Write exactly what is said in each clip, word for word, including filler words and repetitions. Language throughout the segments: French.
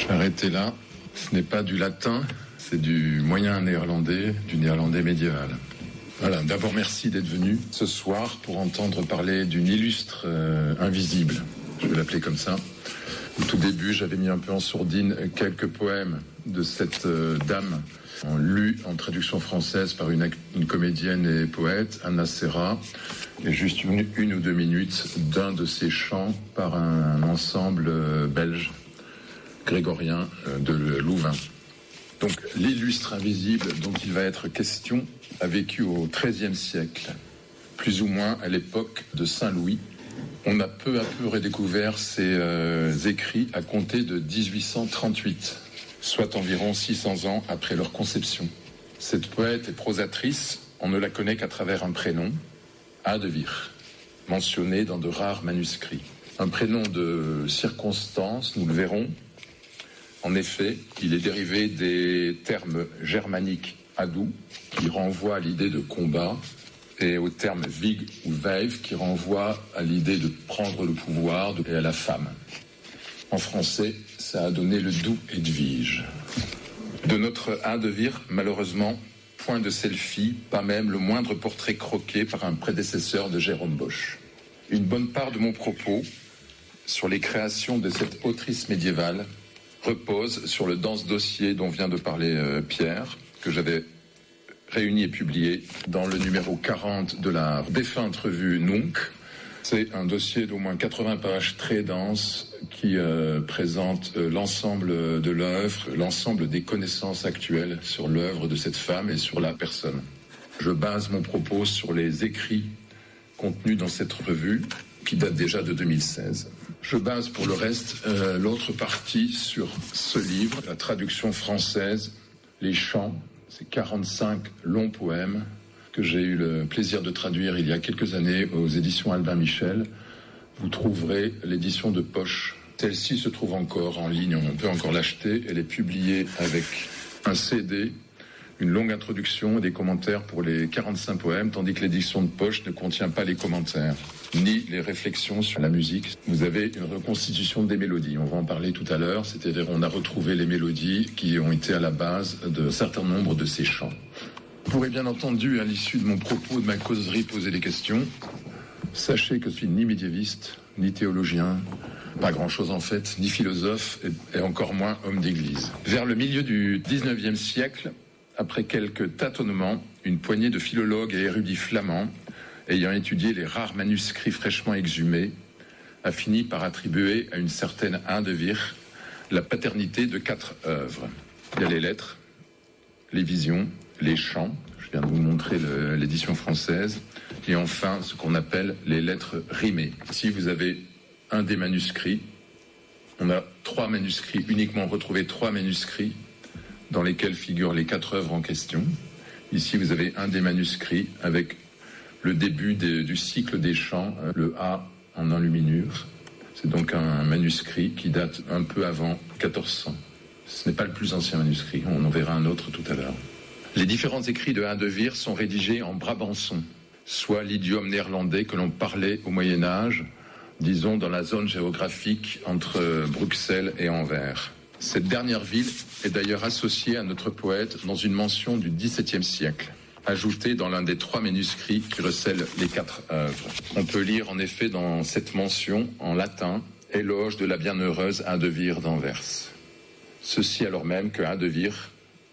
Je vais arrêter là. Ce n'est pas du latin, c'est du moyen néerlandais, du néerlandais médiéval. Voilà, d'abord merci d'être venu ce soir pour entendre parler d'une illustre euh, invisible. Je vais l'appeler comme ça. Au tout début, j'avais mis un peu en sourdine quelques poèmes de cette euh, dame, lus en traduction française par une, une comédienne et poète, Anna Serra, et juste une, une ou deux minutes d'un de ses chants par un ensemble euh, belge, grégorien euh, de Louvain. Donc l'illustre invisible dont il va être question a vécu au treizième siècle, plus ou moins à l'époque de Saint-Louis. On a peu à peu redécouvert ses euh, écrits à compter de dix-huit cent trente-huit, soit environ six cents ans après leur conception. Cette poète et prosatrice, on ne la connaît qu'à travers un prénom, Hadewir, mentionné dans de rares manuscrits. Un prénom de circonstance, nous le verrons. En effet, il est dérivé des termes germaniques Hadou, qui renvoie à l'idée de combat, et au terme Vig ou Veiv, qui renvoie à l'idée de prendre le pouvoir et à la femme. En français, ça a donné le doux Edwige. De notre Hadewir, malheureusement, point de selfie, pas même le moindre portrait croqué par un prédécesseur de Jérôme Bosch. Une bonne part de mon propos sur les créations de cette autrice médiévale repose sur le dense dossier dont vient de parler euh, Pierre, que j'avais réuni et publié dans le numéro quarante de la défunte revue Nunc. C'est un dossier d'au moins quatre-vingts pages très dense qui euh, présente euh, l'ensemble de l'œuvre, l'ensemble des connaissances actuelles sur l'œuvre de cette femme et sur la personne. Je base mon propos sur les écrits contenus dans cette revue qui date déjà de deux mille seize. Je base pour le reste euh, l'autre partie sur ce livre, la traduction française, les chants, ces quarante-cinq longs poèmes que j'ai eu le plaisir de traduire il y a quelques années aux éditions Albin Michel. Vous trouverez l'édition de poche. Celle-ci se trouve encore en ligne, on peut encore l'acheter. Elle est publiée avec un C D, une longue introduction et des commentaires pour les quarante-cinq poèmes, tandis que l'édition de poche ne contient pas les commentaires, ni les réflexions sur la musique. Vous avez une reconstitution des mélodies, on va en parler tout à l'heure, c'est-à-dire on a retrouvé les mélodies qui ont été à la base d'un certain nombre de ces chants. Vous pourrez bien entendu, à l'issue de mon propos, de ma causerie, poser des questions. Sachez que je suis ni médiéviste, ni théologien, pas grand-chose en fait, ni philosophe, et encore moins homme d'église. Vers le milieu du dix-neuvième siècle, après quelques tâtonnements, une poignée de philologues et érudits flamands, ayant étudié les rares manuscrits fraîchement exhumés, a fini par attribuer à une certaine Hadewir la paternité de quatre œuvres. Il y a les lettres, les visions, les chants, je viens de vous montrer le, l'édition française, et enfin ce qu'on appelle les lettres rimées. Ici vous avez un des manuscrits, on a trois manuscrits, uniquement retrouvé trois manuscrits dans lesquels figurent les quatre œuvres en question. Ici vous avez un des manuscrits avec le début des, du cycle des chants, le A en enluminure. C'est donc un manuscrit qui date un peu avant quatorze cents. Ce n'est pas le plus ancien manuscrit, on en verra un autre tout à l'heure. Les différents écrits de Hadewir sont rédigés en brabançon, soit l'idiome néerlandais que l'on parlait au Moyen-Âge, disons dans la zone géographique entre Bruxelles et Anvers. Cette dernière ville est d'ailleurs associée à notre poète dans une mention du dix-septième siècle, ajoutée dans l'un des trois manuscrits qui recèlent les quatre œuvres. On peut lire en effet dans cette mention, en latin, « Éloge de la bienheureuse Hadewir d'Anvers ». Ceci alors même que Hadewir,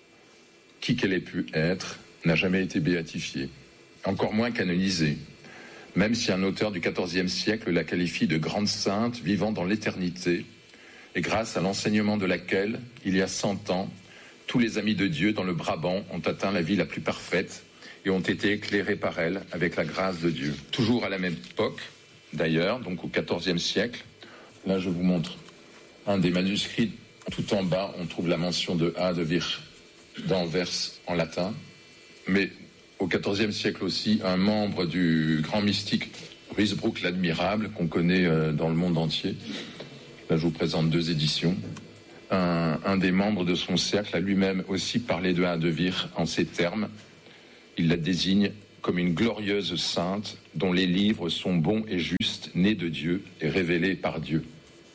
qui qu'elle ait pu être, n'a jamais été béatifiée, encore moins canonisée, même si un auteur du quatorzième siècle la qualifie de grande sainte vivant dans l'éternité, et grâce à l'enseignement de laquelle, il y a cent ans, tous les amis de Dieu dans le Brabant ont atteint la vie la plus parfaite et ont été éclairés par elle avec la grâce de Dieu. Toujours à la même époque, d'ailleurs, donc au quatorzième siècle, là je vous montre un des manuscrits, tout en bas on trouve la mention de Hadewir d'Anvers en latin, mais au quatorzième siècle aussi, un membre du grand mystique Ruysbroek l'Admirable, qu'on connaît dans le monde entier. Là, je vous présente deux éditions. Un, un des membres de son cercle a lui-même aussi parlé de Hadewir en ces termes. Il la désigne comme une glorieuse sainte dont les livres sont bons et justes, nés de Dieu et révélés par Dieu.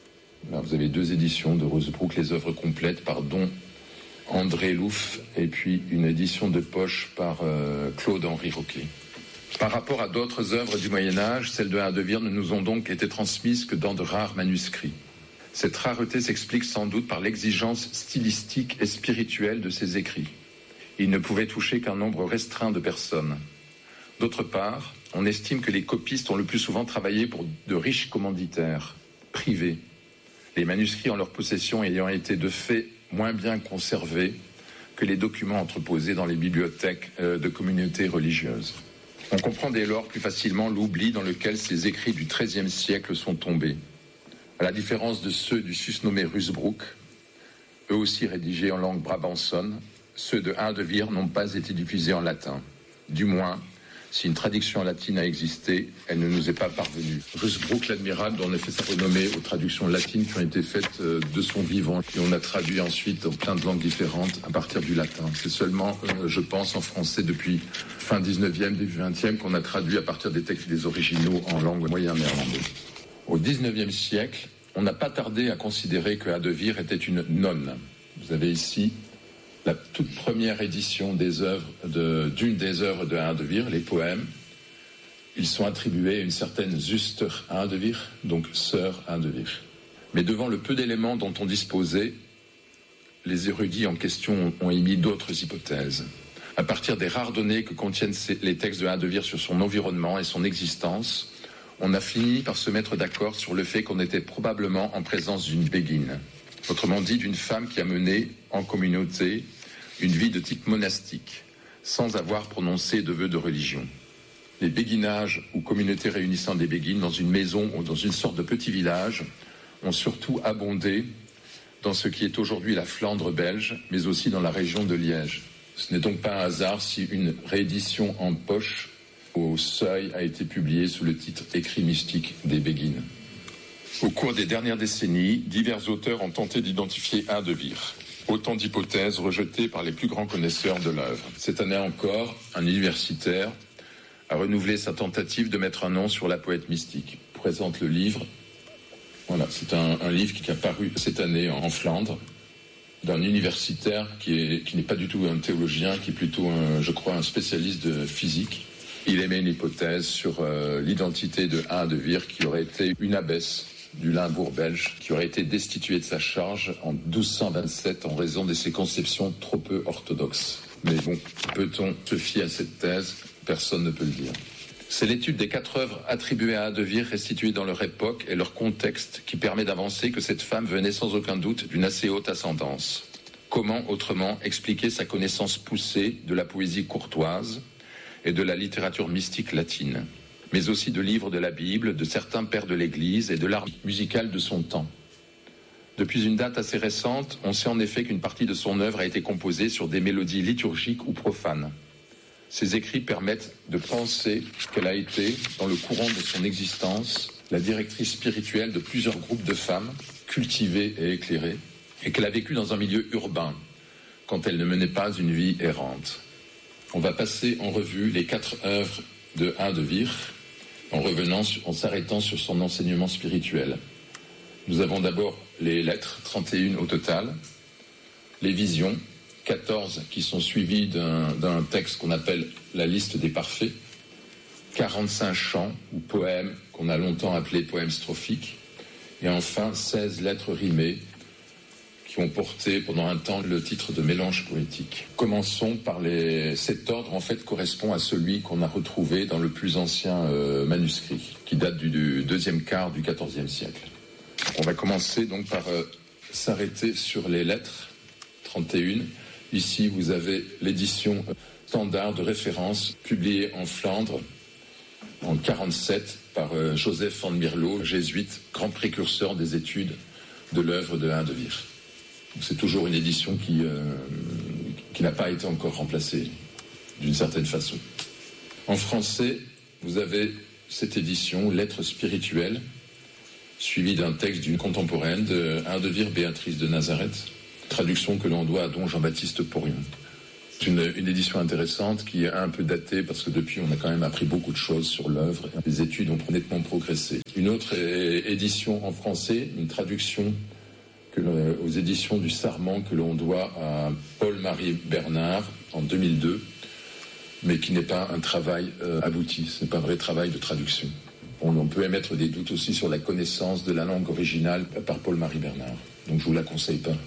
Là, vous avez deux éditions de Rosebrook, les œuvres complètes par Don André Louf, et puis une édition de poche par euh, Claude-Henri Roquet. Par rapport à d'autres œuvres du Moyen-Âge, celles de Hadevir ne nous ont donc été transmises que dans de rares manuscrits. Cette rareté s'explique sans doute par l'exigence stylistique et spirituelle de ses écrits. Il ne pouvait toucher qu'un nombre restreint de personnes. D'autre part, on estime que les copistes ont le plus souvent travaillé pour de riches commanditaires privés, les manuscrits en leur possession ayant été de fait moins bien conservés que les documents entreposés dans les bibliothèques de communautés religieuses. On comprend dès lors plus facilement l'oubli dans lequel ces écrits du treizième siècle sont tombés. À la différence de ceux du susnommé Rusbrook, eux aussi rédigés en langue brabançonne, ceux de Hadevir n'ont pas été diffusés en latin. Du moins, si une traduction latine a existé, elle ne nous est pas parvenue. Rusbrook, l'admirable, dont on a fait sa renommée aux traductions latines qui ont été faites de son vivant, et on a traduit ensuite en plein de langues différentes à partir du latin. C'est seulement, euh, je pense, en français depuis fin dix-neuvième, début vingtième, qu'on a traduit à partir des textes des originaux en langue moyen-néerlandaise. Au dix-neuvième siècle, on n'a pas tardé à considérer que Hadevir était une nonne. Vous avez ici la toute première édition des œuvres de, d'une des œuvres de Hadevir, les poèmes. Ils sont attribués à une certaine Zuster Hadevir, donc sœur Hadevir. Mais devant le peu d'éléments dont on disposait, les érudits en question ont émis d'autres hypothèses. À partir des rares données que contiennent les textes de Hadevir sur son environnement et son existence, on a fini par se mettre d'accord sur le fait qu'on était probablement en présence d'une béguine. Autrement dit, d'une femme qui a mené, en communauté, une vie de type monastique, sans avoir prononcé de vœux de religion. Les béguinages ou communautés réunissant des béguines dans une maison ou dans une sorte de petit village ont surtout abondé dans ce qui est aujourd'hui la Flandre belge, mais aussi dans la région de Liège. Ce n'est donc pas un hasard si une réédition en poche au Seuil a été publiée sous le titre « Écrits mystiques des béguines ». Au cours des dernières décennies, divers auteurs ont tenté d'identifier Hadevir. Autant d'hypothèses rejetées par les plus grands connaisseurs de l'œuvre. Cette année encore, un universitaire a renouvelé sa tentative de mettre un nom sur la poète mystique. Il présente le livre. Voilà, c'est un, un livre qui a paru cette année en Flandre, d'un universitaire qui, est, qui n'est pas du tout un théologien, qui est plutôt, un, je crois, un spécialiste de physique. Il émet une hypothèse sur euh, l'identité de Hadevir, qui aurait été une abbesse du Limbourg belge, qui aurait été destituée de sa charge en douze cent vingt-sept en raison de ses conceptions trop peu orthodoxes. Mais bon, peut-on se fier à cette thèse? Personne ne peut le dire. C'est l'étude des quatre œuvres attribuées à Hadevir, restituées dans leur époque et leur contexte, qui permet d'avancer que cette femme venait sans aucun doute d'une assez haute ascendance. Comment, autrement, expliquer sa connaissance poussée de la poésie courtoise et de la littérature mystique latine, mais aussi de livres de la Bible, de certains pères de l'Église et de l'art musical de son temps. Depuis une date assez récente, on sait en effet qu'une partie de son œuvre a été composée sur des mélodies liturgiques ou profanes. Ces écrits permettent de penser qu'elle a été, dans le courant de son existence, la directrice spirituelle de plusieurs groupes de femmes, cultivées et éclairées, et qu'elle a vécu dans un milieu urbain, quand elle ne menait pas une vie errante. On va passer en revue les quatre œuvres de Hadevir, en revenant, en s'arrêtant sur son enseignement spirituel. Nous avons d'abord les lettres, trente et une au total, les visions, quatorze qui sont suivies d'un, d'un texte qu'on appelle la liste des parfaits, quarante-cinq chants ou poèmes qu'on a longtemps appelés poèmes strophiques, et enfin seize lettres rimées qui ont porté pendant un temps le titre de mélange poétique. Commençons par les... Cet ordre, en fait, correspond à celui qu'on a retrouvé dans le plus ancien euh, manuscrit, qui date du, du deuxième quart du quatorzième siècle. On va commencer donc par euh, s'arrêter sur les lettres, trente et une. Ici, vous avez l'édition standard de référence publiée en Flandre en quarante-sept par euh, Joseph van Mierlo, jésuite, grand précurseur des études de l'œuvre de Hadevir. C'est toujours une édition qui, euh, qui n'a pas été encore remplacée d'une certaine façon. En français, vous avez cette édition, Lettres spirituelles, suivie d'un texte d'une contemporaine de Hadevir Béatrice de Nazareth, traduction que l'on doit à don Jean-Baptiste Porion. C'est une, une édition intéressante qui est un peu datée parce que depuis on a quand même appris beaucoup de choses sur l'œuvre. Les études ont nettement progressé. Une autre é- édition en français, une traduction que le, aux éditions du Sarment que l'on doit à Paul-Marie Bernard en deux mille deux, mais qui n'est pas un travail euh, abouti, ce n'est pas un vrai travail de traduction. On, on peut émettre des doutes aussi sur la connaissance de la langue originale par Paul-Marie Bernard. Donc je ne vous la conseille pas.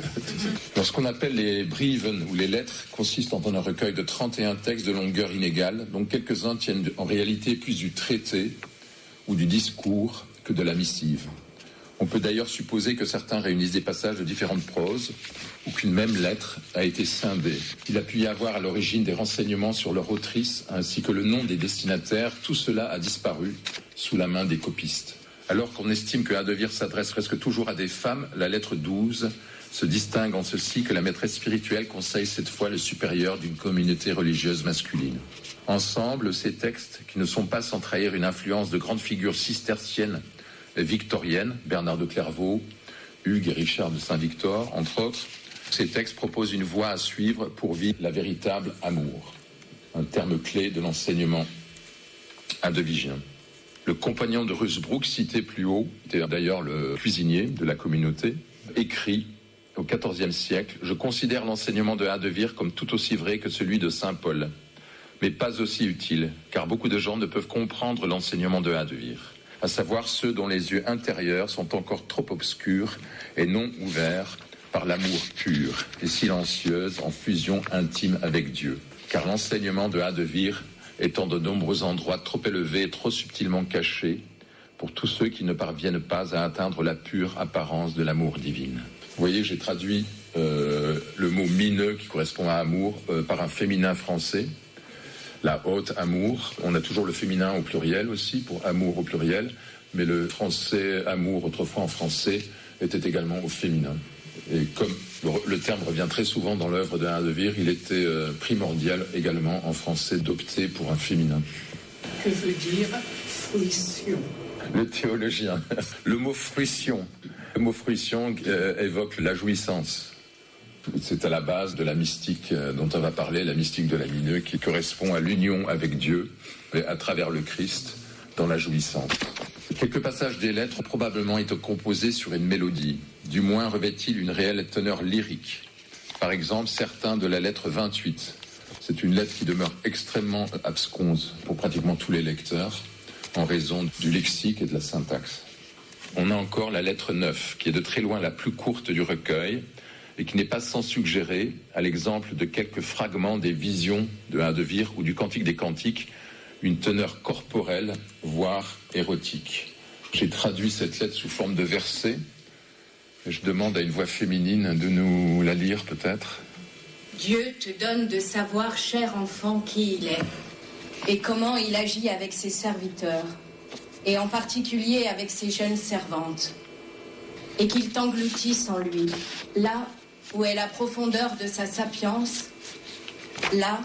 Alors, ce qu'on appelle les brieven ou les lettres consistent en un recueil de trente et un textes de longueur inégale, dont quelques-uns tiennent en réalité plus du traité ou du discours que de la missive. On peut d'ailleurs supposer que certains réunissent des passages de différentes proses ou qu'une même lettre a été scindée. Il a pu y avoir à l'origine des renseignements sur leur autrice ainsi que le nom des destinataires. Tout cela a disparu sous la main des copistes. Alors qu'on estime que Hadevir s'adresse presque toujours à des femmes, la lettre douze se distingue en ceci que la maîtresse spirituelle conseille cette fois le supérieur d'une communauté religieuse masculine. Ensemble, ces textes, qui ne sont pas sans trahir une influence de grandes figures cisterciennes et victoriennes, Bernard de Clairvaux, Hugues et Richard de Saint-Victor, entre autres, ces textes proposent une voie à suivre pour vivre la véritable amour, un terme clé de l'enseignement hadevigien. Le compagnon de Rusbrook, cité plus haut, était d'ailleurs le cuisinier de la communauté, écrit au quatorzième siècle « Je considère l'enseignement de Hadevir comme tout aussi vrai que celui de saint Paul, mais pas aussi utile, car beaucoup de gens ne peuvent comprendre l'enseignement de Hadevir, à savoir ceux dont les yeux intérieurs sont encore trop obscurs et non ouverts par l'amour pur et silencieuse en fusion intime avec Dieu. Car l'enseignement de Hadevir est en de nombreux endroits trop élevé et trop subtilement caché pour tous ceux qui ne parviennent pas à atteindre la pure apparence de l'amour divin. » Vous voyez, j'ai traduit euh, le mot mineux qui correspond à amour euh, par un féminin français, la haute amour. On a toujours le féminin au pluriel aussi pour amour au pluriel, mais le français amour autrefois en français était également au féminin. Et comme le, le terme revient très souvent dans l'œuvre de Hadevir, il était euh, primordial également en français d'opter pour un féminin. Que veut dire fruition? Le théologien. Le mot fruition. Le mot fruition euh, évoque la jouissance. C'est à la base de la mystique euh, dont on va parler, la mystique de la Mineux, qui correspond à l'union avec Dieu à travers le Christ dans la jouissance. Quelques passages des lettres probablement étaient composés sur une mélodie. Du moins revêt-il une réelle teneur lyrique. Par exemple, certains de la lettre vingt-huit. C'est une lettre qui demeure extrêmement absconse pour pratiquement tous les lecteurs en raison du lexique et de la syntaxe. On a encore la lettre neuf, qui est de très loin la plus courte du recueil et qui n'est pas sans suggérer, à l'exemple de quelques fragments des visions de Hadevir ou du Cantique des Cantiques, une teneur corporelle, voire érotique. J'ai traduit cette lettre sous forme de versets. Je demande à une voix féminine de nous la lire peut-être. Dieu te donne de savoir, cher enfant, qui il est et comment il agit avec ses serviteurs, et en particulier avec ses jeunes servantes, et qu'il t'engloutisse en lui, là où est la profondeur de sa sapience, là,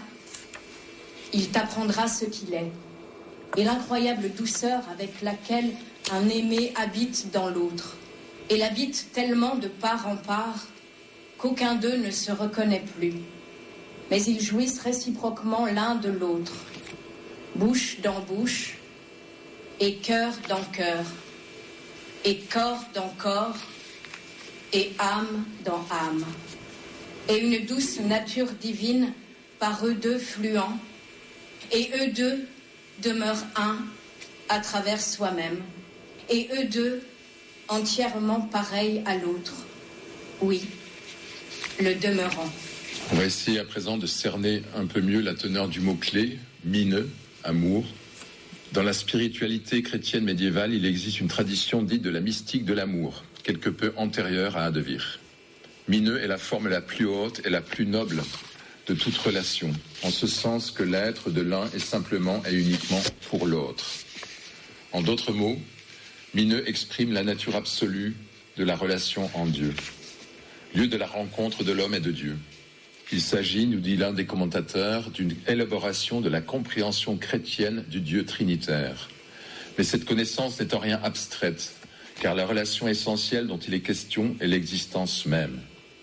il t'apprendra ce qu'il est, et l'incroyable douceur avec laquelle un aimé habite dans l'autre, et l'habite tellement de part en part qu'aucun d'eux ne se reconnaît plus, mais ils jouissent réciproquement l'un de l'autre, bouche dans bouche, et cœur dans cœur, et corps dans corps, et âme dans âme, et une douce nature divine par eux deux fluent, et eux deux demeurent un à travers soi-même, et eux deux entièrement pareils à l'autre, oui, le demeurant. On va essayer à présent de cerner un peu mieux la teneur du mot-clé, mineux, amour. Dans la spiritualité chrétienne médiévale, il existe une tradition dite de la mystique de l'amour, quelque peu antérieure à Hadevir. Mineux est la forme la plus haute et la plus noble de toute relation, en ce sens que l'être de l'un est simplement et uniquement pour l'autre. En d'autres mots, mineux exprime la nature absolue de la relation en Dieu, lieu de la rencontre de l'homme et de Dieu. Il s'agit, nous dit l'un des commentateurs, d'une élaboration de la compréhension chrétienne du Dieu trinitaire. Mais cette connaissance n'est en rien abstraite, car la relation essentielle dont il est question est l'existence même.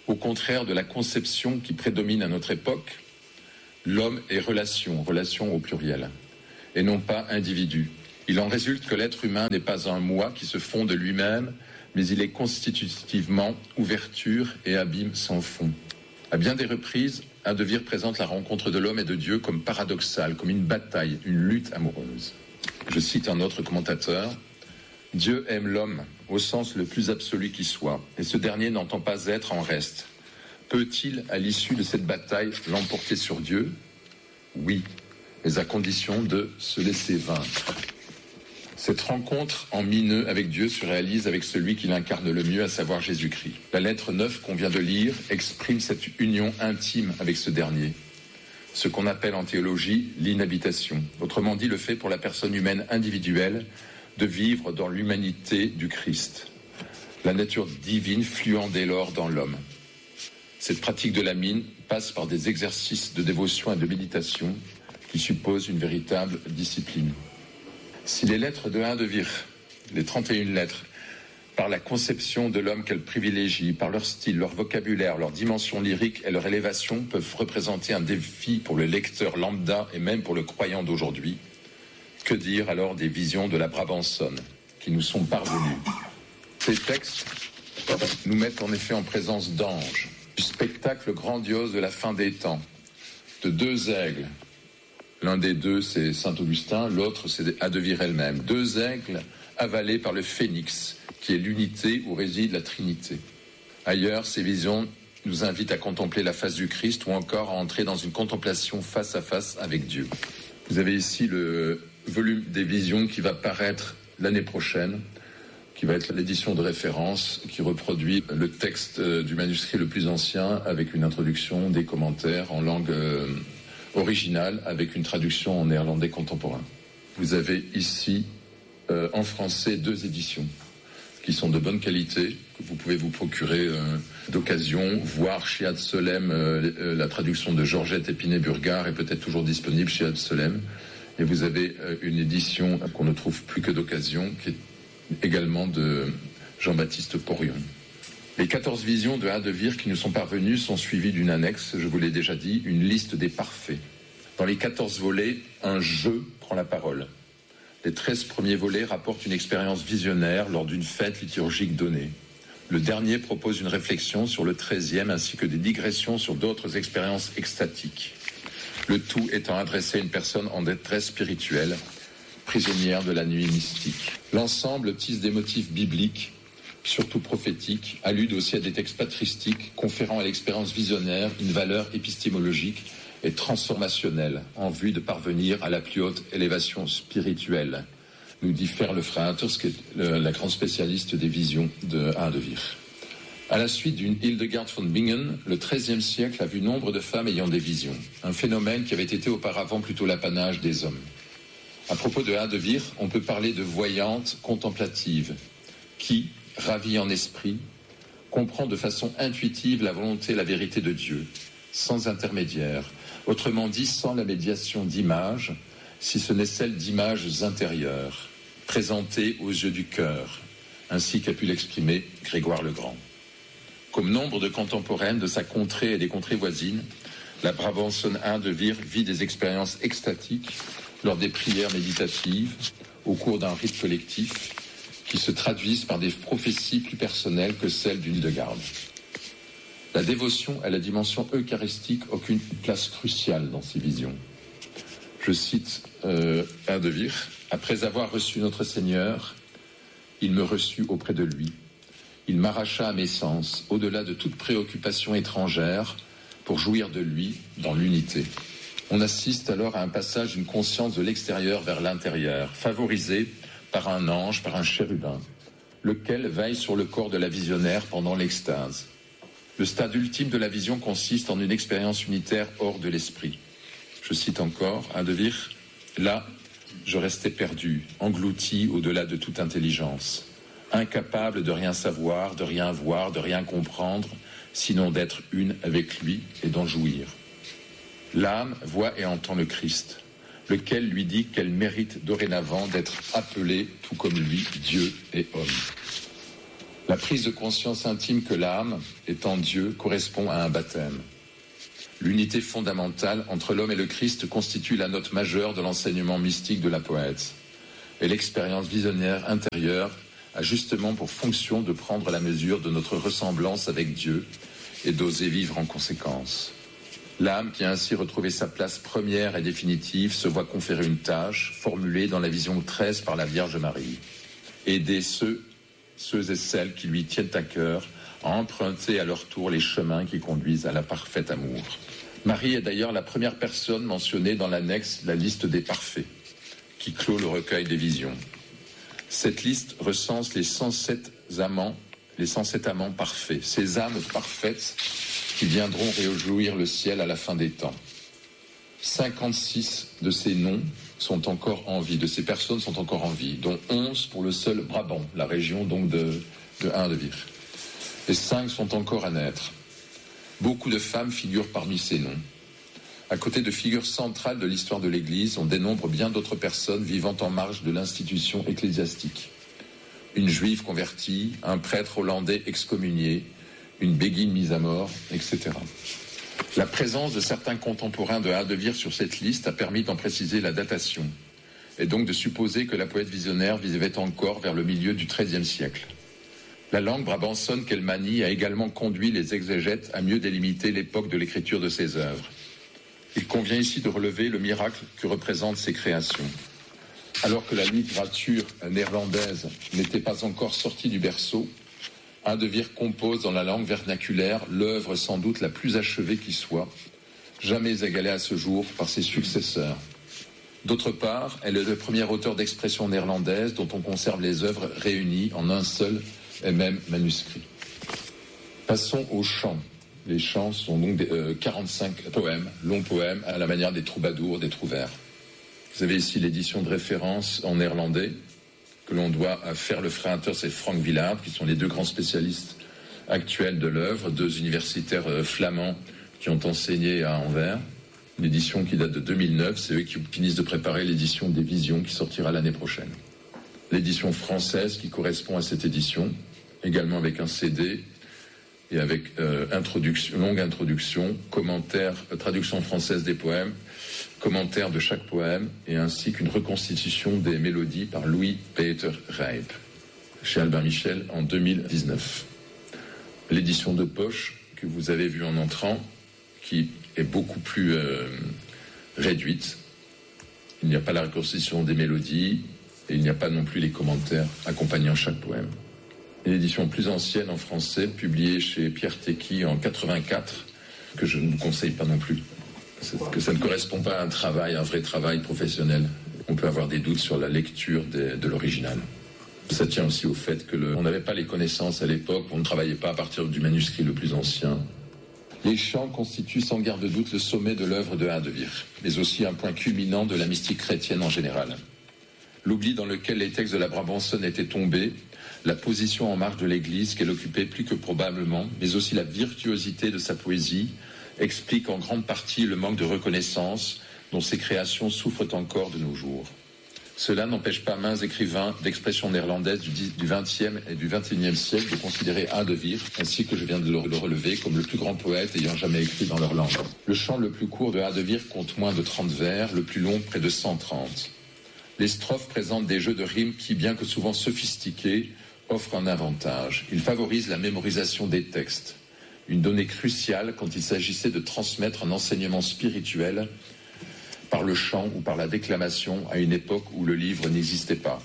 Au contraire de la conception qui prédomine à notre époque, l'homme est relation, relation au pluriel, et non pas individu. Il en résulte que l'être humain n'est pas un moi qui se fond de lui-même, mais il est constitutivement ouverture et abîme sans fond. À bien des reprises, A de Vere présente la rencontre de l'homme et de Dieu comme paradoxale, comme une bataille, une lutte amoureuse. Je cite un autre commentateur. « Dieu aime l'homme au sens le plus absolu qui soit, et ce dernier n'entend pas être en reste. Peut-il, à l'issue de cette bataille, l'emporter sur Dieu ? Oui, mais à condition de se laisser vaincre. » Cette rencontre en mineux avec Dieu se réalise avec celui qui l'incarne le mieux, à savoir Jésus-Christ. La lettre neuf qu'on vient de lire exprime cette union intime avec ce dernier, ce qu'on appelle en théologie l'inhabitation. Autrement dit, le fait pour la personne humaine individuelle de vivre dans l'humanité du Christ. La nature divine fluant dès lors dans l'homme. Cette pratique de la mine passe par des exercices de dévotion et de méditation qui supposent une véritable discipline. Si les lettres de A de Vere, les trente et une lettres, par la conception de l'homme qu'elles privilégient, par leur style, leur vocabulaire, leur dimension lyrique et leur élévation, peuvent représenter un défi pour le lecteur lambda et même pour le croyant d'aujourd'hui, que dire alors des visions de la Brabançonne qui nous sont parvenues? Ces textes nous mettent en effet en présence d'anges, du spectacle grandiose de la fin des temps, de deux aigles. L'un des deux, c'est Saint-Augustin, l'autre, c'est A de Vere elle-même. Deux aigles avalés par le phénix, qui est l'unité où réside la Trinité. Ailleurs, ces visions nous invitent à contempler la face du Christ ou encore à entrer dans une contemplation face à face avec Dieu. Vous avez ici le volume des visions qui va paraître l'année prochaine, qui va être l'édition de référence, qui reproduit le texte du manuscrit le plus ancien avec une introduction, des commentaires en langue euh, originale avec une traduction en néerlandais contemporain. Vous avez ici euh, en français deux éditions qui sont de bonne qualité, que vous pouvez vous procurer euh, d'occasion, voir chez Ad Solem euh, euh, la traduction de Georgette Épinay-Burgard est peut-être toujours disponible chez Ad Solem. Et vous avez euh, une édition qu'on ne trouve plus que d'occasion, qui est également de Jean-Baptiste Porion. Les quatorze visions de A de Vere qui nous sont parvenues sont suivies d'une annexe, je vous l'ai déjà dit, une liste des parfaits. Dans les quatorze volets, un je prend la parole. Les treize premiers volets rapportent une expérience visionnaire lors d'une fête liturgique donnée. Le dernier propose une réflexion sur le treizième ainsi que des digressions sur d'autres expériences extatiques. Le tout étant adressé à une personne en détresse spirituelle, prisonnière de la nuit mystique. L'ensemble tisse des motifs bibliques, surtout prophétiques, allude aussi à des textes patristiques, conférant à l'expérience visionnaire une valeur épistémologique et transformationnelle, en vue de parvenir à la plus haute élévation spirituelle, nous dit Ferle Fraaters, qui est le, la grande spécialiste des visions de A de Vere. À la suite d'une Hildegard von Bingen, le treizième siècle a vu nombre de femmes ayant des visions, un phénomène qui avait été auparavant plutôt l'apanage des hommes. À propos de A de Vere, on peut parler de voyante contemplative, qui, ravie en esprit, comprend de façon intuitive la volonté et la vérité de Dieu, sans intermédiaire, autrement dit sans la médiation d'images, si ce n'est celle d'images intérieures, présentées aux yeux du cœur, ainsi qu'a pu l'exprimer Grégoire le Grand. Comme nombre de contemporaines de sa contrée et des contrées voisines, la Brabançonne A de Vere vit des expériences extatiques lors des prières méditatives, au cours d'un rite collectif, qui se traduisent par des prophéties plus personnelles que celles d'une Hildegard. La dévotion à la dimension eucharistique occupe une place cruciale dans ces visions. Je cite euh, A de Vere, « Après avoir reçu notre Seigneur, il me reçut auprès de lui. Il m'arracha à mes sens, au-delà de toute préoccupation étrangère, pour jouir de lui dans l'unité. » On assiste alors à un passage d'une conscience de l'extérieur vers l'intérieur, favorisé par un ange, par un chérubin, lequel veille sur le corps de la visionnaire pendant l'extase. Le stade ultime de la vision consiste en une expérience unitaire hors de l'esprit. Je cite encore A de Vere, « Là, je restais perdu, englouti au-delà de toute intelligence, incapable de rien savoir, de rien voir, de rien comprendre, sinon d'être une avec lui et d'en jouir. L'âme voit et entend le Christ, lequel lui dit qu'elle mérite dorénavant d'être appelée, tout comme lui, Dieu et homme. » La prise de conscience intime que l'âme est en Dieu correspond à un baptême. L'unité fondamentale entre l'homme et le Christ constitue la note majeure de l'enseignement mystique de la poète. Et l'expérience visionnaire intérieure a justement pour fonction de prendre la mesure de notre ressemblance avec Dieu et d'oser vivre en conséquence. L'âme qui a ainsi retrouvé sa place première et définitive se voit conférer une tâche formulée dans la vision treize par la Vierge Marie. Aider ceux, ceux et celles qui lui tiennent à cœur à emprunter à leur tour les chemins qui conduisent à la parfaite amour. Marie est d'ailleurs la première personne mentionnée dans l'annexe La liste des parfaits, qui clôt le recueil des visions. Cette liste recense les cent sept amants, les cent sept amants parfaits, ces âmes parfaites qui viendront réjouir le ciel à la fin des temps. cinquante-six de ces noms sont encore en vie, de ces personnes sont encore en vie, dont onze pour le seul Brabant, la région donc de, de Haardevir. Et cinq sont encore à naître. Beaucoup de femmes figurent parmi ces noms. À côté de figures centrales de l'histoire de l'Église, on dénombre bien d'autres personnes vivant en marge de l'institution ecclésiastique. Une juive convertie, un prêtre hollandais excommunié, une béguine mise à mort, et cetera. La présence de certains contemporains de Haardevir sur cette liste a permis d'en préciser la datation, et donc de supposer que la poète visionnaire vivait encore vers le milieu du treizième siècle. La langue brabançonne qu'elle manie a également conduit les exégètes à mieux délimiter l'époque de l'écriture de ses œuvres. Il convient ici de relever le miracle que représentent ces créations. Alors que la littérature néerlandaise n'était pas encore sortie du berceau, Haardevir compose dans la langue vernaculaire l'œuvre sans doute la plus achevée qui soit, jamais égalée à ce jour par ses successeurs. D'autre part, elle est le premier auteur d'expression néerlandaise dont on conserve les œuvres réunies en un seul et même manuscrit. Passons aux chants. Les chants sont donc des, euh, quarante-cinq poèmes, longs poèmes, à la manière des troubadours, des trouvères. Vous avez ici l'édition de référence en néerlandais, que l'on doit à Ferle Frainters et Frank Willard, qui sont les deux grands spécialistes actuels de l'œuvre, deux universitaires euh, flamands qui ont enseigné à Anvers. L'édition qui date de deux mille neuf, c'est eux qui finissent de préparer l'édition des Visions qui sortira l'année prochaine. L'édition française qui correspond à cette édition, également avec un C D et avec euh, introduction, longue introduction, commentaire, euh, traduction française des poèmes, commentaire de chaque poème, et ainsi qu'une reconstitution des mélodies par Louis-Peter Rijp, chez Albin Michel en deux mille dix-neuf. L'édition de poche que vous avez vue en entrant, qui est beaucoup plus euh, réduite. Il n'y a pas la reconstitution des mélodies, et il n'y a pas non plus les commentaires accompagnant chaque poème. Et l'édition plus ancienne en français, publiée chez Pierre Tecky en quatre-vingt-quatre, que je ne vous conseille pas non plus. Que ça ne correspond pas à un travail, un vrai travail professionnel. On peut avoir des doutes sur la lecture de, de l'original. Ça tient aussi au fait que le, on n'avait pas les connaissances à l'époque, on ne travaillait pas à partir du manuscrit le plus ancien. Les chants constituent sans garde de doute le sommet de l'œuvre de Haardevir, mais aussi un point culminant de la mystique chrétienne en général. L'oubli dans lequel les textes de la Brabançonne étaient tombés, la position en marge de l'Église qu'elle occupait plus que probablement, mais aussi la virtuosité de sa poésie, explique en grande partie le manque de reconnaissance dont ces créations souffrent encore de nos jours. Cela n'empêche pas maint écrivains d'expression néerlandaise du vingtième et du vingt et unième siècle de considérer Haardevir, ainsi que je viens de le relever, comme le plus grand poète ayant jamais écrit dans leur langue. Le chant le plus court de Haardevir compte moins de trente vers, le plus long près de cent trente. Les strophes présentent des jeux de rimes qui, bien que souvent sophistiqués, offrent un avantage. Ils favorisent la mémorisation des textes, une donnée cruciale quand il s'agissait de transmettre un enseignement spirituel par le chant ou par la déclamation à une époque où le livre n'existait pas.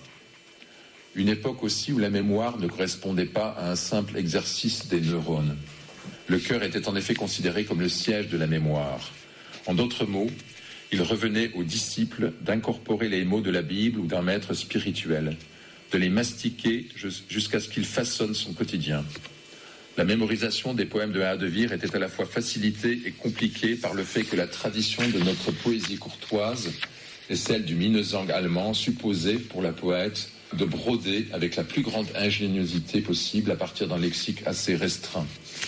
Une époque aussi où la mémoire ne correspondait pas à un simple exercice des neurones. Le cœur était en effet considéré comme le siège de la mémoire. En d'autres mots, il revenait aux disciples d'incorporer les mots de la Bible ou d'un maître spirituel, de les mastiquer jusqu'à ce qu'il façonne son quotidien. La mémorisation des poèmes de Haardevir était à la fois facilitée et compliquée par le fait que la tradition de notre poésie courtoise et celle du Minnesang allemand supposait pour la poète de broder avec la plus grande ingéniosité possible à partir d'un lexique assez restreint.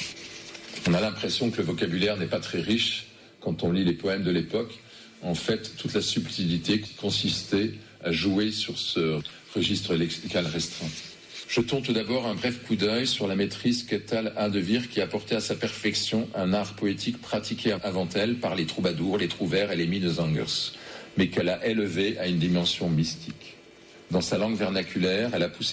On a l'impression que le vocabulaire n'est pas très riche quand on lit les poèmes de l'époque. En fait, toute la subtilité consistait à jouer sur ce registre lexical restreint. Jetons tout d'abord un bref coup d'œil sur la maîtrise qu'Ethel A. de Vere, qui a porté à sa perfection un art poétique pratiqué avant elle par les troubadours, les trouvères et les Minnesingers, mais qu'elle a élevé à une dimension mystique. Dans sa langue vernaculaire, elle a poussé